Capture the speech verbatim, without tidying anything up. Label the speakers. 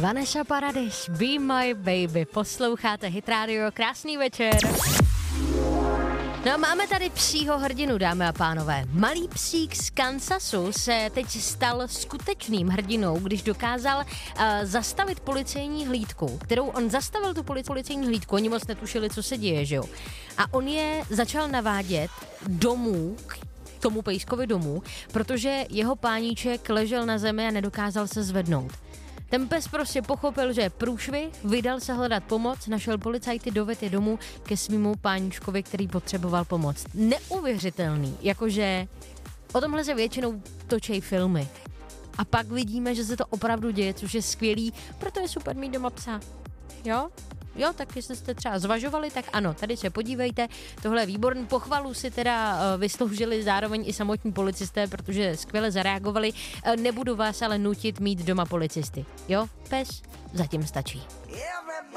Speaker 1: Vanessa Paradis, Be My Baby. Posloucháte Hit Radio, krásný večer. No a máme tady psího hrdinu, dámy a pánové. Malý psík z Kansasu se teď stal skutečným hrdinou, když dokázal uh, zastavit policejní hlídku, kterou on zastavil tu policejní hlídku, oni moc netušili, co se děje, že jo. A on je začal navádět domů, k tomu pejskovi domů, protože jeho páníček ležel na zemi a nedokázal se zvednout. Ten pes prostě pochopil, že je průšvih, vydal se hledat pomoc, našel policajty, dovedl je domů ke svému páníčkovi, který potřeboval pomoc. Neuvěřitelný, jakože o tomhle se většinou točí filmy. A pak vidíme, že se to opravdu děje, což je skvělý, proto je super mít doma psa. Jo? Jo, tak jestli jste třeba zvažovali, tak ano, tady se podívejte, tohle je výborný, pochvalu si teda uh, vysloužili zároveň i samotní policisté, protože skvěle zareagovali, uh, nebudu vás ale nutit mít doma policisty, jo, pes zatím stačí.